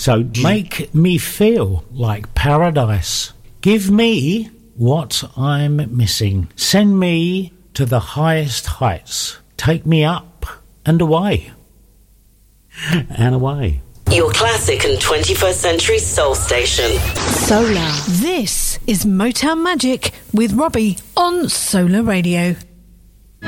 So make me feel like paradise. Give me what I'm missing. Send me to the highest heights. Take me up and away. And away. Your classic and 21st century soul station. Solar. This is Motown Magic with Robbie on Solar Radio.